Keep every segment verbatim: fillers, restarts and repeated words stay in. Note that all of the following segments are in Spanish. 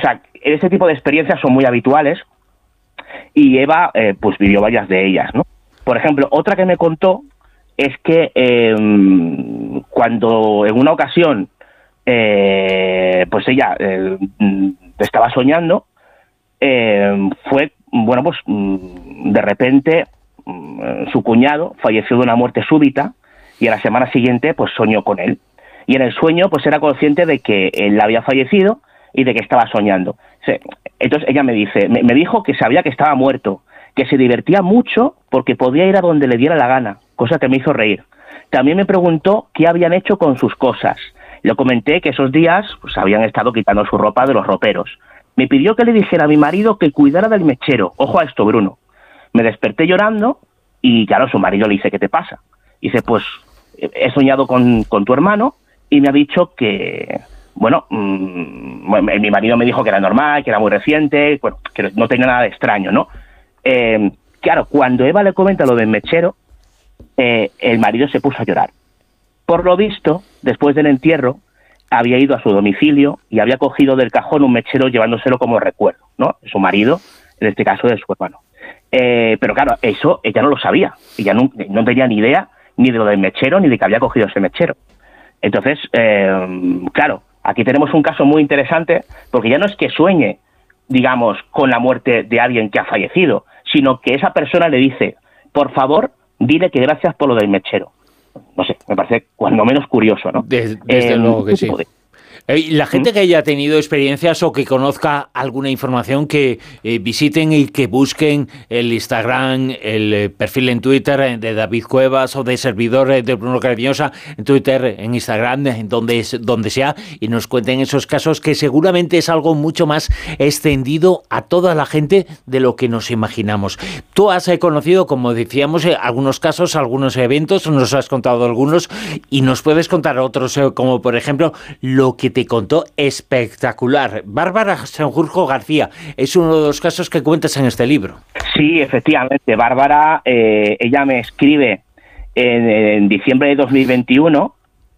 sea, ese tipo de experiencias son muy habituales y Eva eh, pues vivió varias de ellas, ¿no? Por ejemplo, otra que me contó es que eh, cuando en una ocasión eh, pues ella eh, estaba soñando, eh, fue, bueno, pues de repente su cuñado falleció de una muerte súbita y a la semana siguiente pues soñó con él. Y en el sueño pues era consciente de que él había fallecido y de que estaba soñando. Entonces ella me dice, me, me dijo que sabía que estaba muerto, que se divertía mucho porque podía ir a donde le diera la gana, cosa que me hizo reír. También me preguntó qué habían hecho con sus cosas. Le comenté que esos días pues habían estado quitando su ropa de los roperos. Me pidió que le dijera a mi marido que cuidara del mechero. Ojo a esto, Bruno. Me desperté llorando y, claro, su marido le dice, ¿qué te pasa? Y dice, pues, he soñado con, con tu hermano y me ha dicho que, bueno, mmm, mi marido me dijo que era normal, que era muy reciente, bueno, que no tenía nada de extraño, ¿no? Eh, claro, cuando Eva le comenta lo del mechero, eh, el marido se puso a llorar. Por lo visto, después del entierro, había ido a su domicilio y había cogido del cajón un mechero llevándoselo como recuerdo, ¿no? Su marido, en este caso de su hermano. Eh, pero claro, eso ella no lo sabía. Ella no, no tenía ni idea ni de lo del mechero ni de que había cogido ese mechero. Entonces, eh, claro, aquí tenemos un caso muy interesante porque ya no es que sueñe, digamos, con la muerte de alguien que ha fallecido, sino que esa persona le dice, por favor, dile que gracias por lo del mechero. No sé, me parece cuando menos curioso, ¿no? Des, desde eh, luego que sí. De... La gente que haya tenido experiencias o que conozca alguna información, que eh, visiten y que busquen el Instagram, el eh, perfil en Twitter de David Cuevas o de servidor eh, de Bruno Cardeñosa, en Twitter, en Instagram, en donde, es, donde sea, y nos cuenten esos casos, que seguramente es algo mucho más extendido a toda la gente de lo que nos imaginamos. Tú has eh, conocido, como decíamos, eh, algunos casos, algunos eventos, nos has contado algunos y nos puedes contar otros, eh, como por ejemplo lo que te contó espectacular. Bárbara Sanjurjo García es uno de los casos que cuentas en este libro. Sí, efectivamente. Bárbara, eh, ella me escribe en, en diciembre de dos mil veintiuno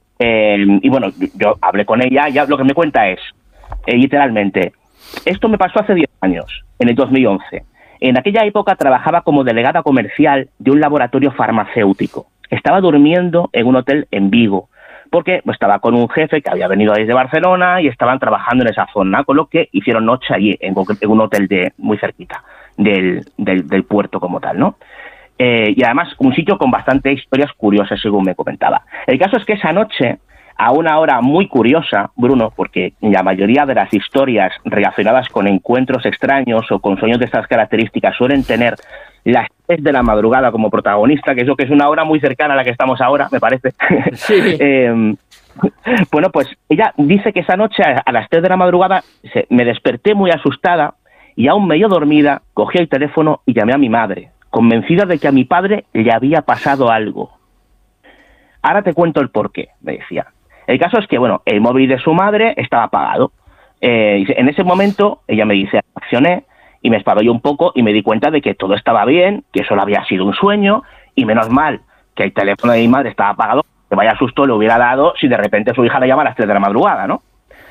eh, y bueno, yo hablé con ella, ya lo que me cuenta es, eh, literalmente, esto me pasó hace diez años, en el dos mil once. En aquella época trabajaba como delegada comercial de un laboratorio farmacéutico. Estaba durmiendo en un hotel en Vigo, porque pues, estaba con un jefe que había venido desde Barcelona y estaban trabajando en esa zona, con lo que hicieron noche allí, en, en un hotel de muy cerquita del, del, del puerto como tal, ¿no? Eh, y además un sitio con bastantes historias curiosas, según me comentaba. El caso es que esa noche, a una hora muy curiosa, Bruno, porque la mayoría de las historias relacionadas con encuentros extraños o con sueños de estas características suelen tener las tres de la madrugada como protagonista, que es lo que es una hora muy cercana a la que estamos ahora, me parece. Sí. eh, bueno, pues ella dice que esa noche a las tres de la madrugada se, me desperté muy asustada y aún medio dormida, cogí el teléfono y llamé a mi madre, convencida de que a mi padre le había pasado algo. Ahora te cuento el porqué, me decía. El caso es que, bueno, el móvil de su madre estaba apagado. Eh, en ese momento, ella me dice, accioné, y me espabillé un poco y me di cuenta de que todo estaba bien, que solo había sido un sueño, y menos mal que el teléfono de mi madre estaba apagado, que vaya susto le hubiera dado si de repente su hija le llama a las tres de la madrugada, ¿no?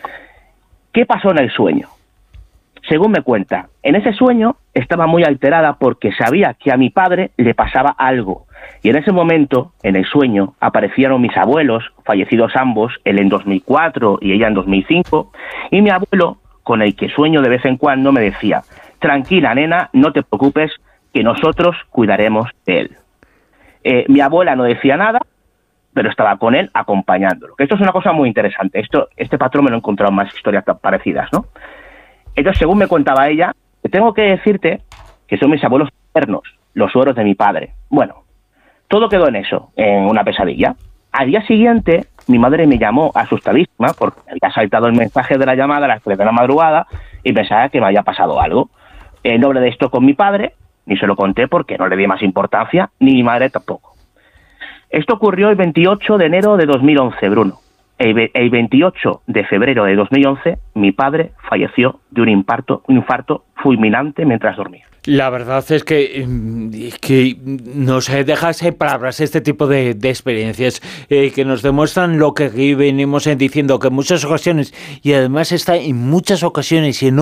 ¿Qué pasó en el sueño? Según me cuenta, en ese sueño estaba muy alterada porque sabía que a mi padre le pasaba algo. Y en ese momento, en el sueño, aparecieron mis abuelos, fallecidos ambos, él en dos mil cuatro y ella en dos mil cinco, y mi abuelo, con el que sueño de vez en cuando, me decía, tranquila, nena, no te preocupes, que nosotros cuidaremos de él. Eh, mi abuela no decía nada, pero estaba con él acompañándolo. Esto es una cosa muy interesante. Esto, este patrón me lo he encontrado en más historias parecidas, ¿no? Entonces, según me contaba ella, tengo que decirte que son mis abuelos paternos, los suegros de mi padre. Bueno, todo quedó en eso, en una pesadilla. Al día siguiente, mi madre me llamó asustadísima porque había saltado el mensaje de la llamada a las tres de la madrugada y pensaba que me había pasado algo. Eh, no hablé de esto con mi padre, ni se lo conté porque no le di más importancia, ni mi madre tampoco. Esto ocurrió el veintiocho de enero de dos mil once, Bruno. El, el veintiocho de febrero de dos mil once, mi padre falleció de un infarto, un infarto fulminante mientras dormía. La verdad es que, que nos dejas en palabras este tipo de, de experiencias eh, que nos demuestran lo que aquí venimos diciendo, que en muchas ocasiones, y además está en muchas ocasiones y en